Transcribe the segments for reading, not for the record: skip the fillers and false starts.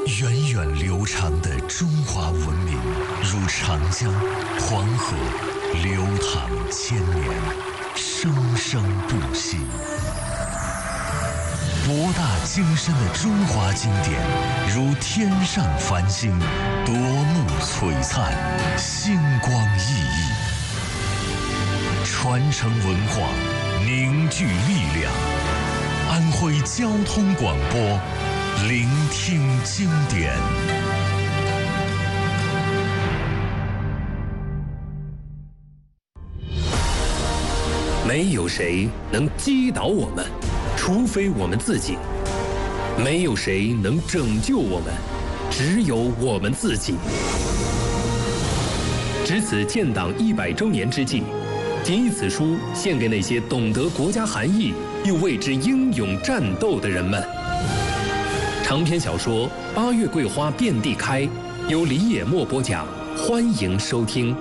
源远流长的中华文明，如长江、黄河，流淌千年，生生不息。博大精深的中华经典，如天上繁星，夺目璀璨，星光熠熠。传承文化，凝聚力量。安徽交通广播，聆听经典。 没有谁能击倒我们，除非我们自己；没有谁能拯救我们，只有我们自己。值此建党100周年之际，谨以此书献给那些懂得国家含义又为之英勇战斗的人们。长篇小说《8月桂花遍地开》，由李野墨播讲，欢迎收听。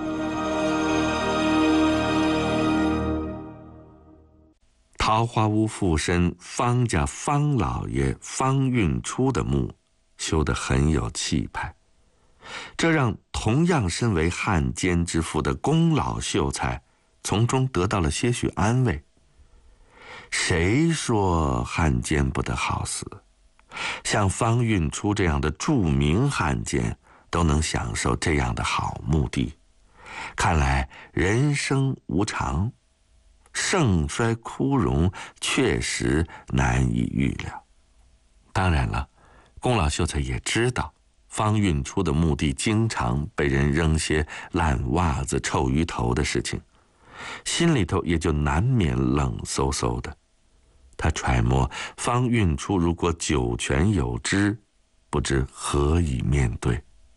桃花坞附身方家方老爷方运初的墓修得很有气派，这让同样身为汉奸之父的龚老秀才从中得到了些许安慰。谁说汉奸不得好死？像方运初这样的著名汉奸都能享受这样的好墓地，看来人生无常，盛衰枯荣确实难以预料。当然了，龚老秀才也知道方运初的墓地经常被人扔些烂袜子、臭鱼头的事情，心里头也就难免冷飕飕的。他揣摩方运初如果九泉有知，不知何以面对。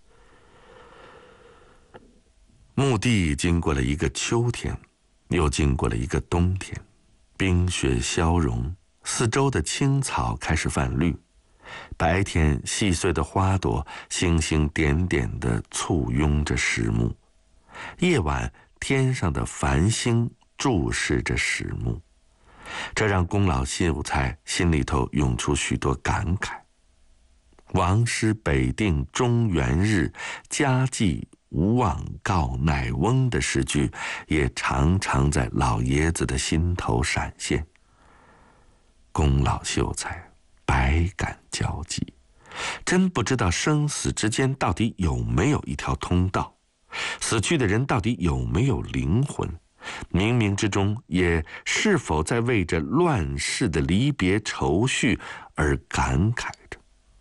墓地经过了一个秋天，又经过了一个冬天，冰雪消融，四周的青草开始泛绿，白天细碎的花朵星星点点地簇拥着石墓，夜晚天上的繁星注视着石墓，这让龚老秀才心里头涌出许多感慨。王师北定中原日，家祭无忘告乃翁的诗句也常常在老爷子的心头闪现。龚老秀才百感交集，真不知道生死之间到底有没有一条通道，死去的人到底有没有灵魂，冥冥之中也是否在为着乱世的离别愁绪而感慨着。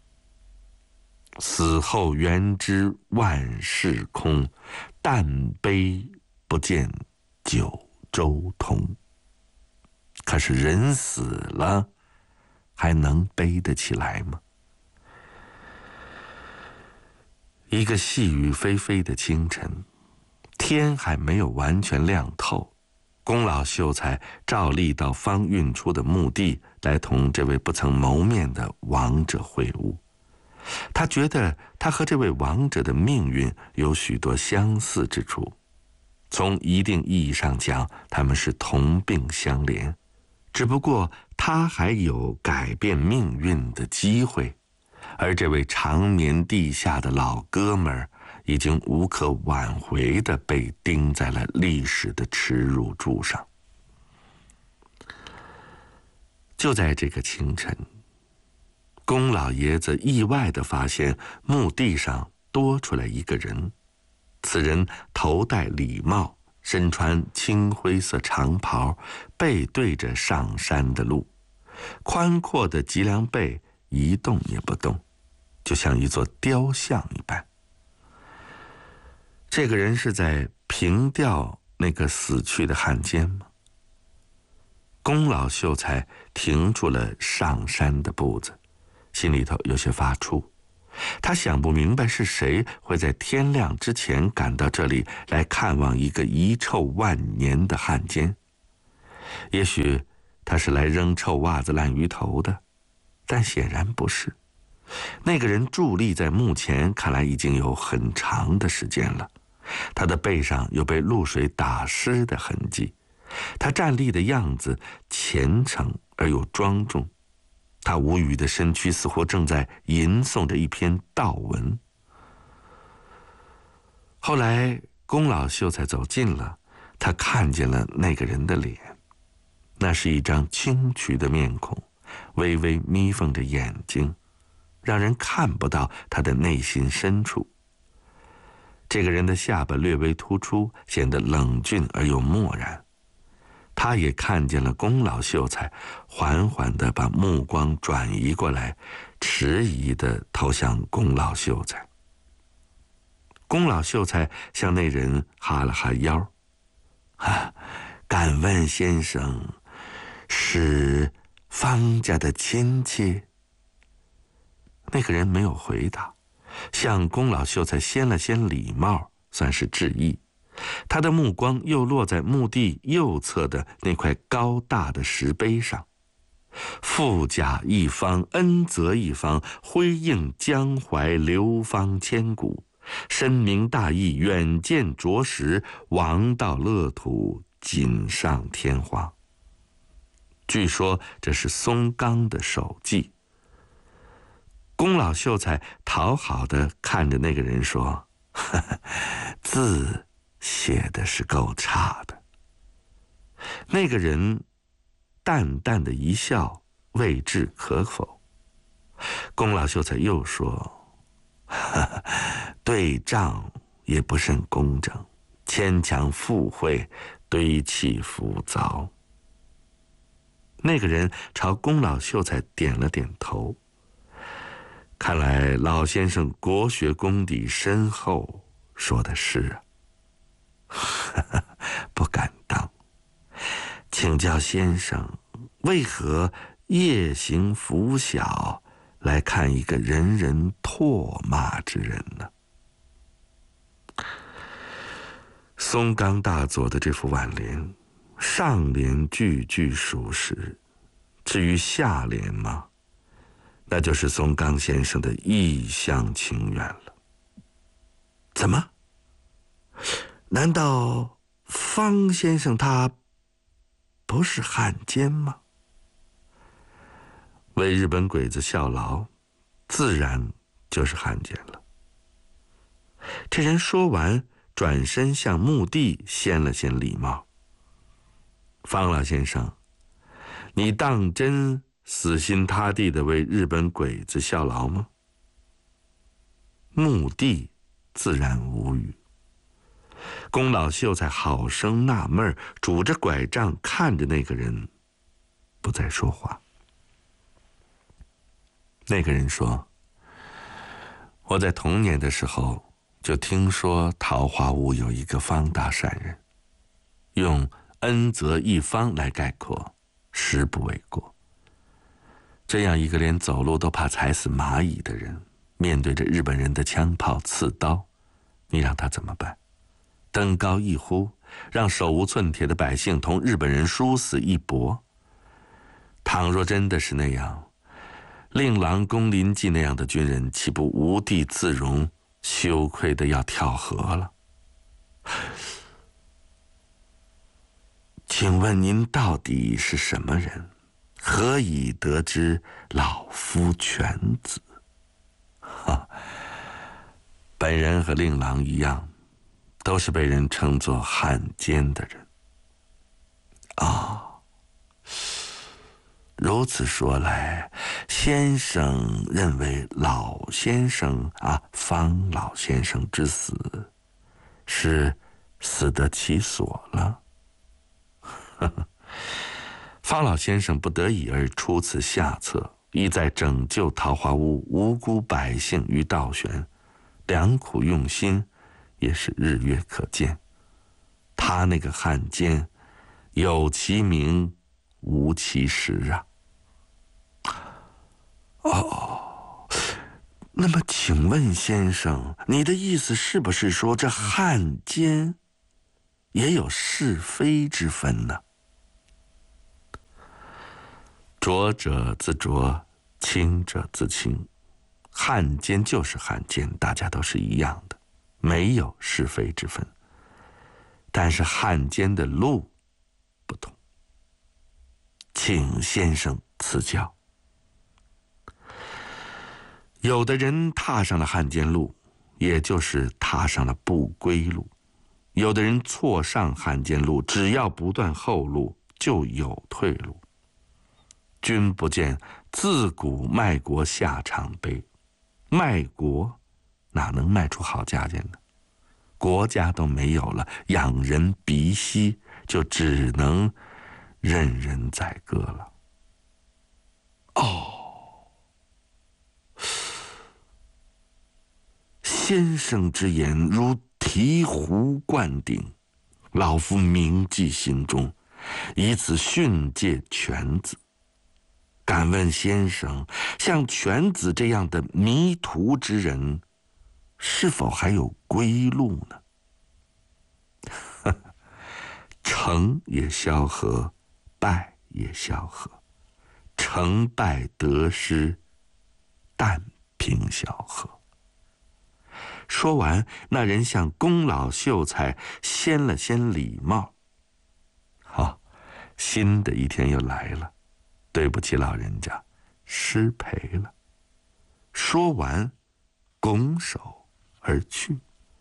死后原知万事空，但悲不见九州同。可是人死了，还能悲得起来吗？一个细雨霏霏的清晨，天还没有完全亮透，龚老秀才照例到方运初的墓地来同这位不曾谋面的亡者会晤。他觉得他和这位亡者的命运有许多相似之处，从一定意义上讲，他们是同病相怜，只不过他还有改变命运的机会，而这位长眠地下的老哥们儿已经无可挽回地被钉在了历史的耻辱柱上。就在这个清晨，龚老爷子意外地发现墓地上多出来一个人，此人头戴礼帽，身穿青灰色长袍，背对着上山的路，宽阔的脊梁背一动也不动，就像一座雕像一般。这个人是在凭吊那个死去的汉奸吗？龚老秀才停住了上山的步子，心里头有些发怵。他想不明白是谁会在天亮之前赶到这里来看望一个遗臭万年的汉奸。也许他是来扔臭袜子烂鱼头的，但显然不是。那个人伫立在墓前，看来已经有很长的时间了，他的背上有被露水打湿的痕迹，他站立的样子虔诚而又庄重， 他无语的身躯似乎正在吟诵着一篇悼文。后来宫老秀才走近了，他看见了那个人的脸，那是一张清癯的面孔，微微眯缝着眼睛，让人看不到他的内心深处。这个人的下巴略微突出，显得冷峻而又漠然。他也看见了宫老秀才，缓缓地把目光转移过来，迟疑地投向宫老秀才。宫老秀才向那人哈了哈腰，敢问先生是方家的亲戚？那个人没有回答，向宫老秀才掀了掀礼帽，算是致意。他的目光又落在墓地右侧的那块高大的石碑上，富甲一方，恩泽一方，辉映江淮，流芳千古。深明大义，远见卓识，王道乐土，锦上添花。据说这是松冈的手迹。宫老秀才讨好地看着那个人说：“字写的是够差的。”那个人淡淡的一笑，未置可否。宫老秀才又说：“对仗也不甚工整，牵强附会，堆砌浮躁。”那个人朝宫老秀才点了点头。看来老先生国学功底深厚，说的是啊。不敢当。请教先生，为何夜行拂晓来看一个人人唾骂之人呢？松冈大佐的这副挽联，上联句句属实，至于下联嘛，那就是松冈先生的一厢情愿了。怎么？难道方先生他不是汉奸吗？为日本鬼子效劳，自然就是汉奸了。这人说完，转身向墓地掀了掀礼帽。方老先生，你当真死心塌地地为日本鬼子效劳吗？墓地自然无语。宫老秀才好生纳闷，拄着拐杖看着那个人，不再说话。那个人说：“我在童年的时候就听说桃花坞有一个方大善人，用恩泽一方来概括，实不为过。这样一个连走路都怕踩死蚂蚁的人，面对着日本人的枪炮刺刀，你让他怎么办？登高一呼，让手无寸铁的百姓同日本人殊死一搏。倘若真的是那样，令郎宫林纪那样的军人岂不无地自容，羞愧的要跳河了？请问您到底是什么人？何以得知老夫犬子？本人和令郎一样，都是被人称作汉奸的人。如此说来，先生认为老先生方老先生之死是死得其所了。方老先生不得已而出此下策，意在拯救桃花坞无辜百姓于倒悬，良苦用心也是日月可见。他那个汉奸，有其名无其实啊。那么请问先生，你的意思是不是说这汉奸也有是非之分呢？浊者自浊，清者自清。汉奸就是汉奸，大家都是一样的，没有是非之分。但是汉奸的路不同，请先生赐教。 有的人踏上了汉奸路，也就是踏上了不归路；有的人错上汉奸路，只要不断后路，就有退路。君不见自古卖国下场悲，卖国哪能卖出好价钱呢？国家都没有了，养人鼻息，就只能任人宰割了。先生之言如醍醐灌顶，老夫铭记心中，以此训诫犬子。敢问先生，像犬子这样的迷途之人，是否还有归路呢？成也萧何，败也萧何，成败得失，但凭萧何。说完，那人向宫老秀才掀了掀礼帽。好，新的一天又来了，对不起老人家，失陪了。说完，拱手而去。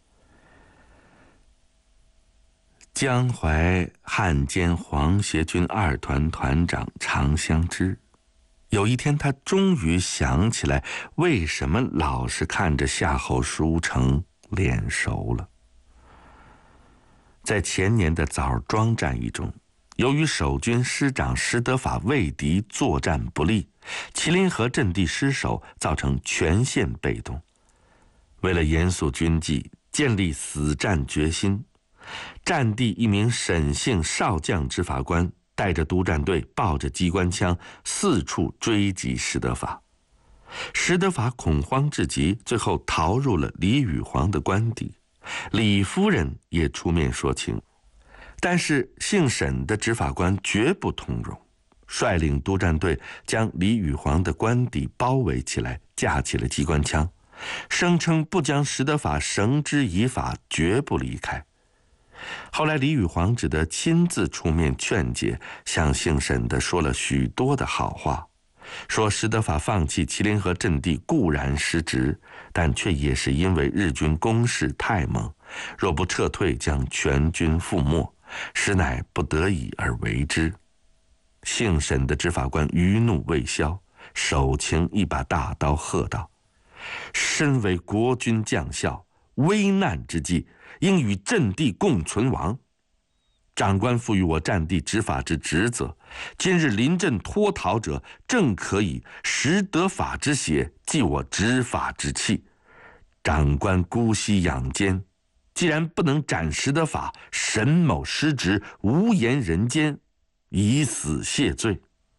江淮汉奸皇协军2团团长常相知，有一天他终于想起来，为什么老是看着夏侯书成脸熟了。在前年的枣庄战役中，由于守军师长石德法畏敌作战不利，麒麟河阵地失守，造成全线被动。为了严肃军纪，建立死战决心，战地一名沈姓少将执法官带着督战队，抱着机关枪四处追击石德法。石德法恐慌至极，最后逃入了李宇煌的官邸。李夫人也出面说情，但是姓沈的执法官绝不通融，率领督战队将李宇煌的官邸包围起来，架起了机关枪，声称不将石德法绳之以法，绝不离开。后来李宇煌只得亲自出面劝解，向姓沈的说了许多的好话，说石德法放弃麒麟河阵地固然失职，但却也是因为日军攻势太猛，若不撤退将全军覆没，实乃不得已而为之。姓沈的执法官余怒未消，手擎一把大刀，喝道：身为国军将校，危难之际应与阵地共存亡。长官赋予我战地执法之职责，今日临阵脱逃者，正可以识得法之血，继我执法之气。长官姑息养奸，既然不能斩石德法，沈某失职，无颜人间，以死谢罪。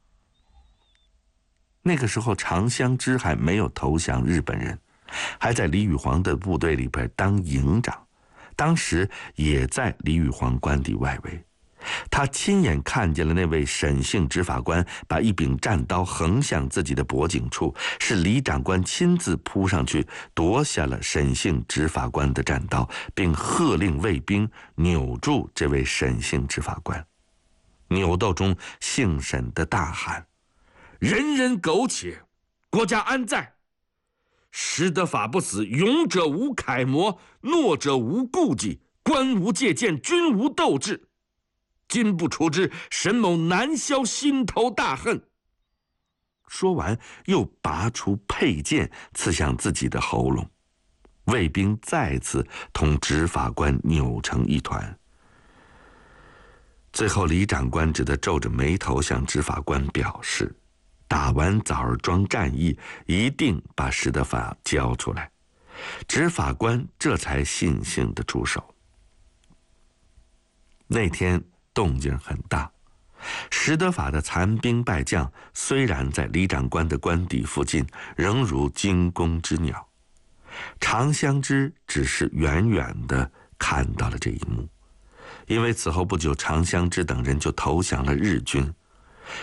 那个时候常相知还没有投降日本人，还在李宇煌的部队里边当营长，当时也在李宇煌官邸外围。他亲眼看见了那位沈姓执法官把一柄战刀横向自己的脖颈处，是李长官亲自扑上去夺下了沈姓执法官的战刀，并喝令卫兵扭住这位沈姓执法官。扭斗中，姓沈的大喊：人人苟且，国家安在？识得法不死，勇者无楷模，懦者无顾忌，官无戒见，军无斗志。今不除之，沈某难消心头大恨。说完，又拔出佩剑，刺向自己的喉咙。卫兵再次同执法官扭成一团。最后，李长官只得皱着眉头向执法官表示，打完枣儿庄战役，一定把石德法交出来。执法官这才悻悻地出手。那天动静很大，石德法的残兵败将虽然在李长官的官邸附近，仍如惊弓之鸟。常相知只是远远地看到了这一幕，因为此后不久，常相知等人就投降了日军。